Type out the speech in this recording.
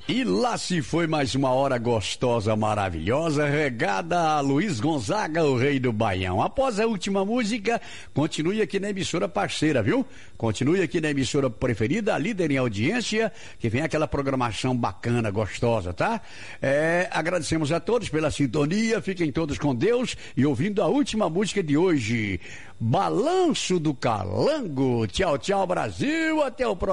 E lá se foi mais uma hora gostosa, maravilhosa, regada a Luiz Gonzaga, o rei do Baião. Após a última música, continue aqui na emissora parceira, viu? Continue aqui na emissora preferida, a líder em audiência, que vem aquela programação bacana, gostosa, tá? Agradecemos a todos pela sintonia, fiquem todos com Deus e ouvindo a última música de hoje, Balanço do Calango. Tchau, tchau, Brasil, até o próximo.